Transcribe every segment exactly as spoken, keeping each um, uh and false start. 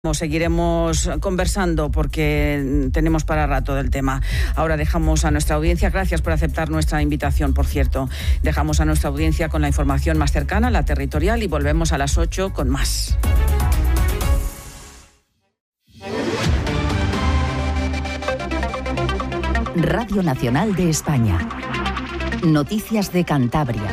Seguiremos conversando porque tenemos para rato del tema. Ahora dejamos a nuestra audiencia, gracias por aceptar nuestra invitación, por cierto, dejamos a nuestra audiencia con la información más cercana, la territorial, y volvemos a las ocho con más. Radio Nacional de España. Noticias de Cantabria.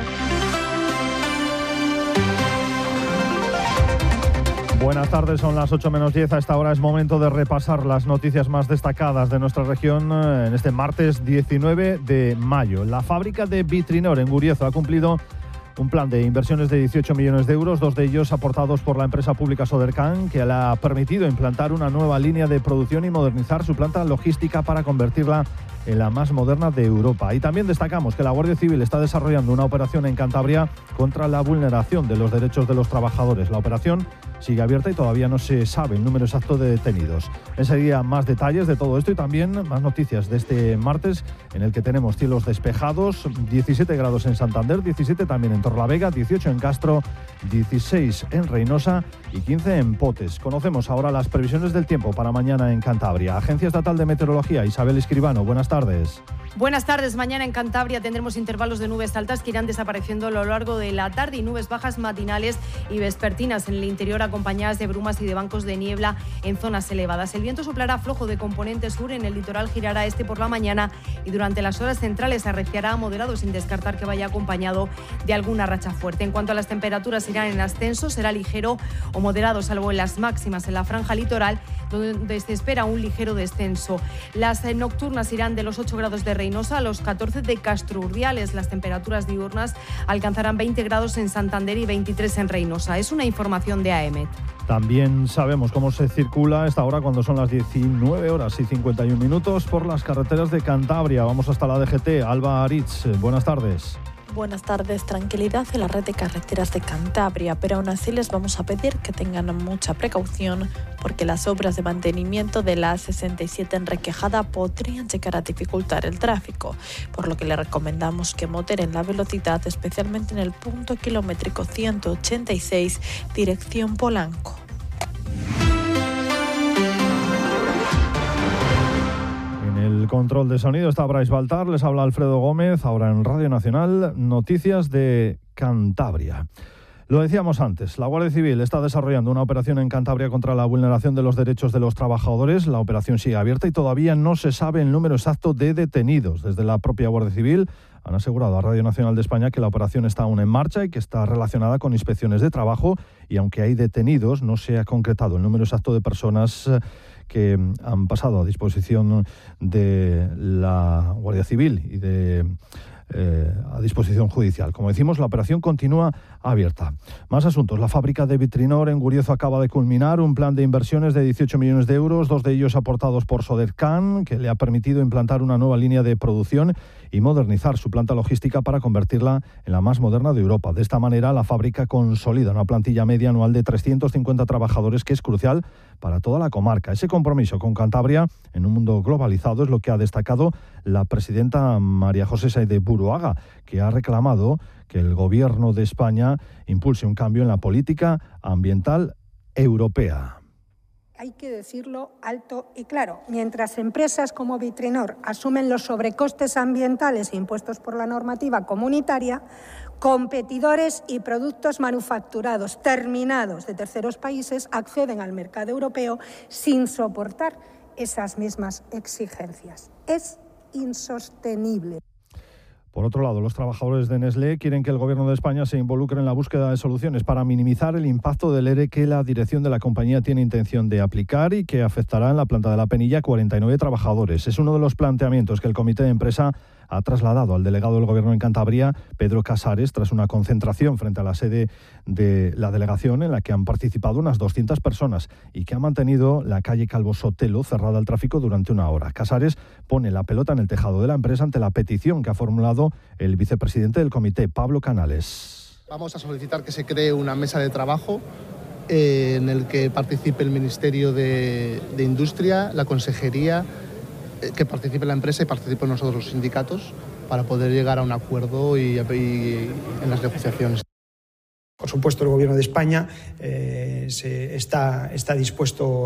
Buenas tardes, son las ocho menos diez. A esta hora es momento de repasar las noticias más destacadas de nuestra región en este martes diecinueve de mayo. La fábrica de Vitrinor en Guriezo ha cumplido un plan de inversiones de dieciocho millones de euros, dos de ellos aportados por la empresa pública Sodercan, que le ha permitido implantar una nueva línea de producción y modernizar su planta logística para convertirla en la más moderna de Europa. Y también destacamos que la Guardia Civil está desarrollando una operación en Cantabria contra la vulneración de los derechos de los trabajadores. La operación sigue abierta y todavía no se sabe el número exacto de detenidos. Enseguida más detalles de todo esto y también más noticias de este martes, en el que tenemos cielos despejados, diecisiete grados en Santander, diecisiete también en Torlavega, dieciocho en Castro, dieciséis en Reynosa y quince en Potes. Conocemos ahora las previsiones del tiempo para mañana en Cantabria. Agencia Estatal de Meteorología, Isabel Escribano, buenas tardes. Buenas tardes. Mañana en Cantabria tendremos intervalos de nubes altas que irán desapareciendo a lo largo de la tarde y nubes bajas matinales y vespertinas en el interior, acompañadas de brumas y de bancos de niebla en zonas elevadas. El viento soplará flojo de componente sur, en el litoral girará este por la mañana y durante las horas centrales arreciará a moderado, sin descartar que vaya acompañado de alguna racha fuerte. En cuanto a las temperaturas, irán en ascenso, será ligero o moderado, salvo en las máximas en la franja litoral, donde se espera un ligero descenso. Las eh, nocturnas irán de los ocho grados de Reynosa a los catorce de Castro Urdiales. Las temperaturas diurnas alcanzarán veinte grados en Santander y veintitrés en Reynosa. Es una información de A E M E T. También sabemos cómo se circula a esta hora, cuando son las diecinueve horas y cincuenta y un minutos, por las carreteras de Cantabria. Vamos hasta la D G T. Alba Aritz, buenas tardes. Buenas tardes. Tranquilidad en la red de carreteras de Cantabria, pero aún así les vamos a pedir que tengan mucha precaución porque las obras de mantenimiento de la A sesenta y siete en Requejada podrían llegar a dificultar el tráfico, por lo que le recomendamos que moderen la velocidad, especialmente en el punto kilométrico ciento ochenta y seis, dirección Polanco. El control de sonido está Brais Baltar, les habla Alfredo Gómez, ahora en Radio Nacional, noticias de Cantabria. Lo decíamos antes, la Guardia Civil está desarrollando una operación en Cantabria contra la vulneración de los derechos de los trabajadores. La operación sigue abierta y todavía no se sabe el número exacto de detenidos. Desde la propia Guardia Civil han asegurado a Radio Nacional de España que la operación está aún en marcha y que está relacionada con inspecciones de trabajo, y aunque hay detenidos, no se ha concretado el número exacto de personas que han pasado a disposición de la Guardia Civil y de eh, a disposición judicial. Como decimos, la operación continúa abierta. Más asuntos. La fábrica de Vitrinor en Guriezo acaba de culminar un plan de inversiones de dieciocho millones de euros, dos de ellos aportados por Sodercan, que le ha permitido implantar una nueva línea de producción y modernizar su planta logística para convertirla en la más moderna de Europa. De esta manera, la fábrica consolida una plantilla media anual de trescientos cincuenta trabajadores, que es crucial para toda la comarca. Ese compromiso con Cantabria en un mundo globalizado es lo que ha destacado la presidenta María José Saez de Buruaga, que ha reclamado que el Gobierno de España impulse un cambio en la política ambiental europea. Hay que decirlo alto y claro. Mientras empresas como Vitrinor asumen los sobrecostes ambientales impuestos por la normativa comunitaria, competidores y productos manufacturados terminados de terceros países acceden al mercado europeo sin soportar esas mismas exigencias. Es insostenible. Por otro lado, los trabajadores de Nestlé quieren que el Gobierno de España se involucre en la búsqueda de soluciones para minimizar el impacto del ERE que la dirección de la compañía tiene intención de aplicar y que afectará en la planta de La Penilla a cuarenta y nueve trabajadores. Es uno de los planteamientos que el comité de empresa ha trasladado al delegado del Gobierno en Cantabria, Pedro Casares, tras una concentración frente a la sede de la delegación en la que han participado unas doscientas personas y que ha mantenido la calle Calvo Sotelo cerrada al tráfico durante una hora. Casares pone la pelota en el tejado de la empresa ante la petición que ha formulado el vicepresidente del comité, Pablo Canales. Vamos a solicitar que se cree una mesa de trabajo eh, en el que participe el Ministerio de, de Industria, la Consejería, eh, que participe la empresa y participen nosotros los sindicatos para poder llegar a un acuerdo y, y en las negociaciones. por supuesto, el Gobierno de España eh, se está, está dispuesto